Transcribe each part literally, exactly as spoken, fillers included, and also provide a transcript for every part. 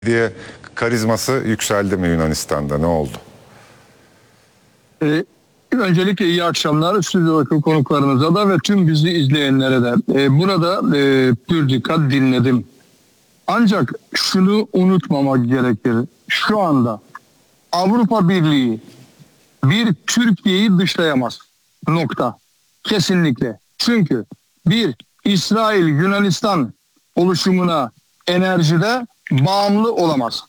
diye karizması yükseldi mi Yunanistan'da? Ne oldu? Ee, öncelikle iyi akşamlar stüdyodaki konuklarınıza da ve tüm bizi izleyenlere de. Ee, burada e, pür dikkat dinledim. Ancak şunu unutmamak gerekir. Şu anda Avrupa Birliği bir Türkiye'yi dışlayamaz. Nokta. Kesinlikle. Çünkü bir İsrail-Yunanistan oluşumuna enerjide bağımlı olamaz.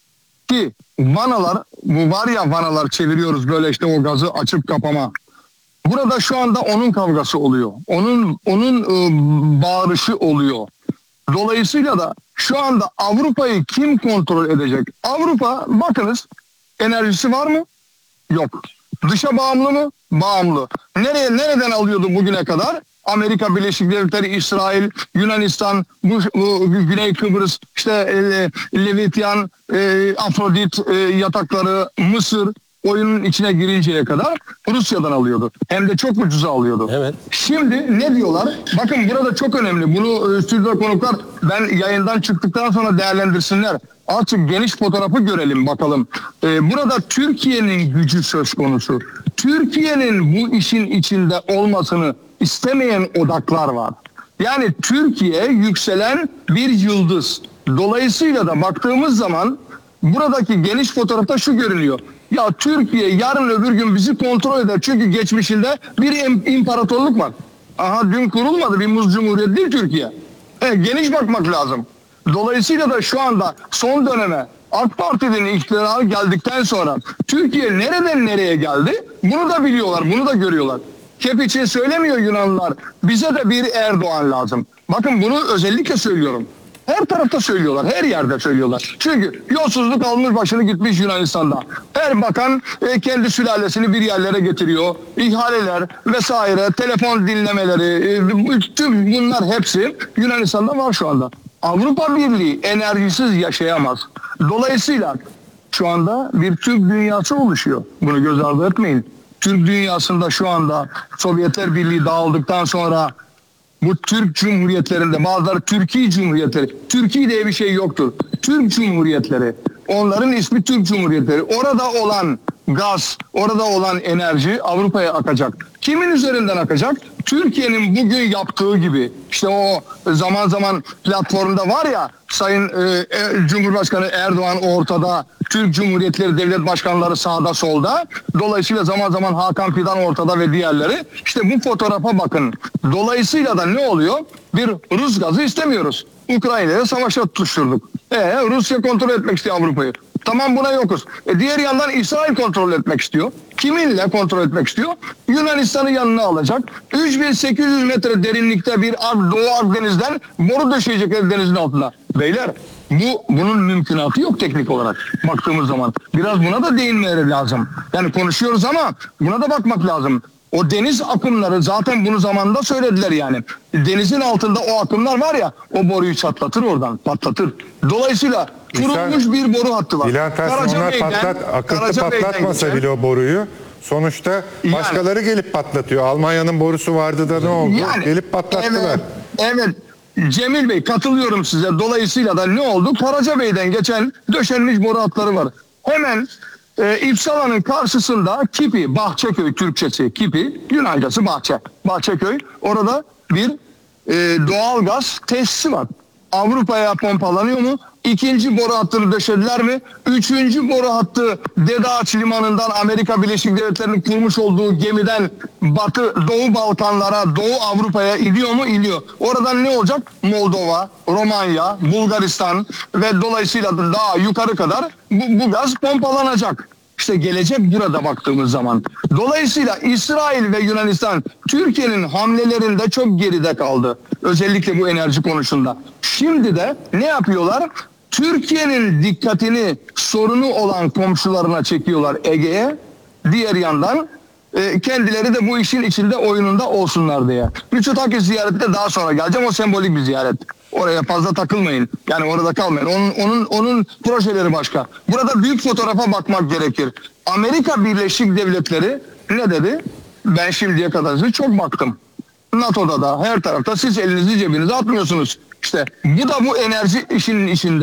Ki vanalar, bu var ya vanalar çeviriyoruz böyle işte o gazı açıp kapama. Burada şu anda onun kavgası oluyor. Onun onun e, bağırışı oluyor. Dolayısıyla da şu anda Avrupa'yı kim kontrol edecek? Avrupa bakınız enerjisi var mı? Yok. Dışa bağımlı mı? Bağımlı. Nereye nereden alıyordu bugüne kadar? Amerika Birleşik Devletleri, İsrail, Yunanistan, bu, bu Güney Kıbrıs, işte e, Levityan, e, Afrodit e, yatakları, Mısır oyunun içine girinceye kadar Rusya'dan alıyordu. Hem de çok ucuza alıyordu. Evet. Şimdi ne diyorlar? Bakın burada çok önemli. Bunu e, stüdyo konuklar ben yayından çıktıktan sonra değerlendirsinler. Artık geniş fotoğrafı görelim bakalım. Ee, burada Türkiye'nin gücü söz konusu. Türkiye'nin bu işin içinde olmasını istemeyen odaklar var. Yani Türkiye yükselen bir yıldız. Dolayısıyla da baktığımız zaman buradaki geniş fotoğrafta şu görünüyor. Ya Türkiye yarın öbür gün bizi kontrol eder. Çünkü geçmişinde bir imparatorluk var. Aha dün kurulmadı, bir muz cumhuriyeti değil Türkiye. E, geniş bakmak lazım. Dolayısıyla da şu anda son döneme AK Parti'nin iktidara geldikten sonra Türkiye nereden nereye geldi? Bunu da biliyorlar, bunu da görüyorlar. Kep için söylemiyor Yunanlılar. Bize de bir Erdoğan lazım. Bakın bunu özellikle söylüyorum. Her tarafta söylüyorlar, her yerde söylüyorlar. Çünkü yolsuzluk almış başını gitmiş Yunanistan'da. Her bakan e, kendi sülalesini bir yerlere getiriyor. İhaleler vesaire, telefon dinlemeleri, e, tüm bunlar hepsi Yunanistan'da var şu anda. Avrupa Birliği enerjisiz yaşayamaz. Dolayısıyla şu anda bir Türk dünyası oluşuyor. Bunu göz ardı etmeyin. Türk dünyasında şu anda Sovyetler Birliği dağıldıktan sonra bu Türk Cumhuriyetlerinde bazıları Türkiye Cumhuriyetleri. Türkiye diye bir şey yoktur. Türk Cumhuriyetleri. Onların ismi Türk Cumhuriyetleri. Orada olan gaz, orada olan enerji Avrupa'ya akacak. Kimin üzerinden akacak? Türkiye'nin bugün yaptığı gibi. İşte o zaman zaman platformda var ya Sayın e, e, Cumhurbaşkanı Erdoğan ortada, Türk Cumhuriyetleri devlet başkanları sağda solda. Dolayısıyla zaman zaman Hakan Fidan ortada ve diğerleri. İşte bu fotoğrafa bakın. Dolayısıyla da ne oluyor? Bir Rus gazı istemiyoruz. Ukrayna'ya savaşa tutuşturduk. E, Rusya kontrol etmek istiyor Avrupa'yı. Tamam buna yokuz. E, diğer yandan İsrail kontrol etmek istiyor. Kiminle kontrol etmek istiyor? Yunanistan'ı yanına alacak. üç bin sekiz yüz metre derinlikte bir Doğu Akdeniz'den boru döşeyecek denizin altında. Beyler bu bunun mümkünatı yok teknik olarak baktığımız zaman. Biraz buna da değinmeleri lazım. Yani konuşuyoruz ama buna da bakmak lazım. O deniz akımları zaten bunu zamanında söylediler yani. Denizin altında o akımlar var ya o boruyu çatlatır oradan patlatır. Dolayısıyla kurulmuş bir boru hattı var. Bülent Ersoy onlar patlat, akıntı patlatmasa bile o boruyu sonuçta başkaları yani, gelip patlatıyor. Almanya'nın borusu vardı da ne oldu? Yani, gelip patlattılar. Evet, evet. Cemil Bey katılıyorum size. Dolayısıyla da ne oldu? Karacabey'den geçen döşenmiş boru hatları var. Hemen e, İpsala'nın karşısında Kipi, Bahçeköy Türkçesi Kipi, Yunancası Bahçe. Bahçeköy. Orada bir e, doğalgaz tesisi var. Avrupa'ya pompalanıyor mu? İkinci boru hattını döşediler mi? Üçüncü boru hattı Dede Ağaç Limanı'ndan Amerika Birleşik Devletleri'nin kurmuş olduğu gemiden Batı Doğu Balkanlara, Doğu Avrupa'ya iniyor mu? İniyor. Oradan ne olacak? Moldova, Romanya, Bulgaristan ve dolayısıyla da daha yukarı kadar bu, bu gaz pompalanacak. İşte gelecek burada baktığımız zaman. Dolayısıyla İsrail ve Yunanistan Türkiye'nin hamlelerinde çok geride kaldı. Özellikle bu enerji konusunda. Şimdi de ne yapıyorlar? Türkiye'nin dikkatini sorunu olan komşularına çekiyorlar Ege'ye. Diğer yandan e, kendileri de bu işin içinde oyununda olsunlar diye. Mitsotakis ziyareti de daha sonra geleceğim. O sembolik bir ziyaret. Oraya fazla takılmayın. Yani orada kalmayın. Onun, onun, onun projeleri başka. Burada büyük fotoğrafa bakmak gerekir. Amerika Birleşik Devletleri ne dedi? Ben şimdiye kadar size çok baktım. NATO'da da her tarafta siz elinizi cebinize atmıyorsunuz. İşte bu da bu enerji işinin içinde.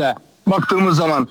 baktığımız zaman.